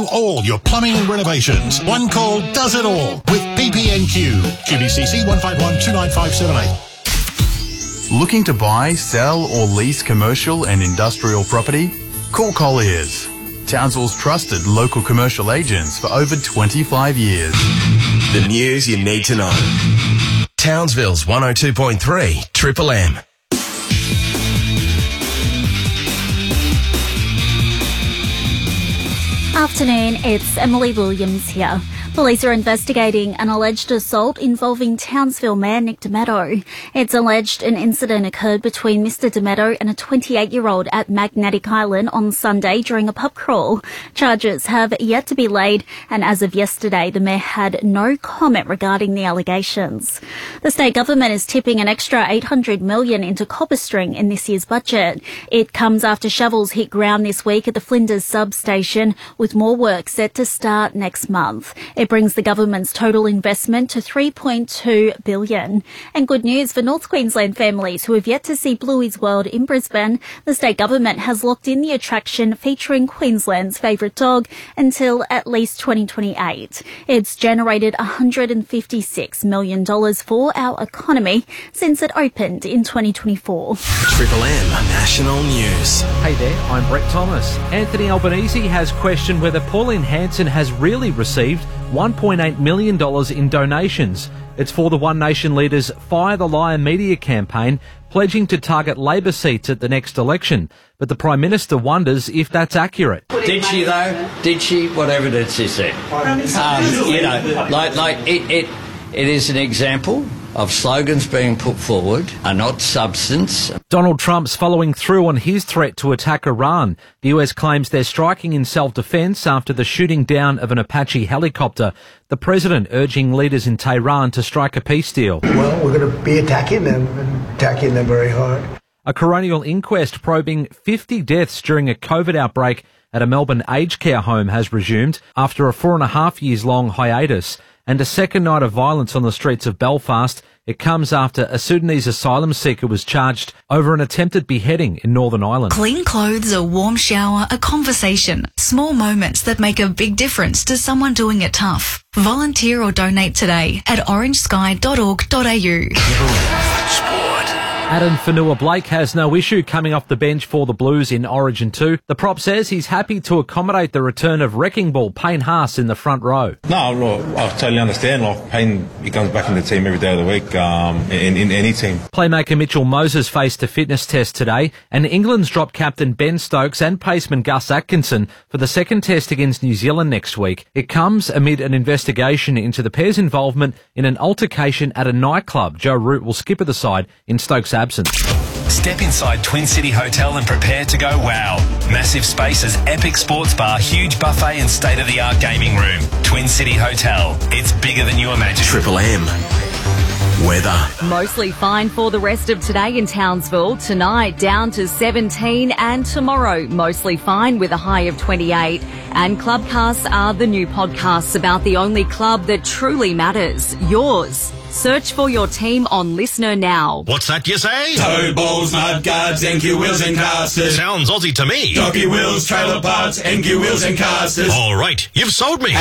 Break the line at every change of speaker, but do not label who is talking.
do all your plumbing and renovations. One call does it all with BPNQ. QBCC 151 29578.
Looking to buy, sell or lease commercial and industrial property? Call Colliers, Townsville's trusted local commercial agents for over 25 years.
The news you need to know. Townsville's 102.3 Triple M.
Afternoon, it's Emily Williams here. Police are investigating an alleged assault involving Townsville Mayor Nick Demetto. It's alleged an incident occurred between Mr Demetto and a 28-year-old at Magnetic Island on Sunday during a pub crawl. Charges have yet to be laid, and as of yesterday, the mayor had no comment regarding the allegations. The state government is tipping an extra $800 million into Copperstring in this year's budget. It comes after shovels hit ground this week at the Flinders substation, with more work set to start next month. It brings the government's total investment to $3.2 billion. And good news for North Queensland families who have yet to see Bluey's World in Brisbane. The state government has locked in the attraction featuring Queensland's favourite dog until at least 2028. It's generated $156 million for our economy since it opened in 2024.
Triple M National News.
Hey there, I'm Brett Thomas. Anthony Albanese has questioned whether Pauline Hanson has really received $1.8 million in donations. It's for the One Nation Leaders' Fire the Liar media campaign, pledging to target Labor seats at the next election. But the Prime Minister wonders if that's accurate.
Did she, though? Did she? What evidence is there? It is an example of slogans being put forward are not substance.
Donald Trump's following through on his threat to attack Iran. The US claims they're striking in self-defense after the shooting down of an Apache helicopter. The president urging leaders in Tehran to strike a peace deal.
Well, we're going to be attacking them very hard.
A coronial inquest probing 50 deaths during a COVID outbreak at a Melbourne aged care home has resumed after a 4.5 years long hiatus. And a second night of violence on the streets of Belfast. It comes after a Sudanese asylum seeker was charged over an attempted beheading in Northern Ireland.
Clean clothes, a warm shower, a conversation. Small moments that make a big difference to someone doing it tough. Volunteer or donate today at orangesky.org.au.
Adam Fanua-Blake has no issue coming off the bench for the Blues in Origin 2. The prop says he's happy to accommodate the return of wrecking ball Payne Haas in the front row.
No, look, I totally understand. Like, Payne, he comes back in the team every day of the week, in any team.
Playmaker Mitchell Moses faced a fitness test today, and England's dropped captain Ben Stokes and paceman Gus Atkinson for the second test against New Zealand next week. It comes amid an investigation into the pair's involvement in an altercation at a nightclub. Joe Root will skipper the side in Stokes' absence.
Step inside Twin City Hotel and prepare to go wow. Massive spaces, epic sports bar, huge buffet and state-of-the-art gaming room. Twin City Hotel. It's bigger than you imagine. Triple M. Weather.
Mostly fine for the rest of today in Townsville. Tonight down to 17 and tomorrow mostly fine with a high of 28. And Clubcasts are the new podcasts about the only club that truly matters, yours. Search for your team on Listener now.
What's that you say?
Tow balls, mud guards, NQ wheels and casters.
Sounds Aussie to me.
Doggy wheels, trailer parts, NQ wheels and casters.
All right, you've sold me.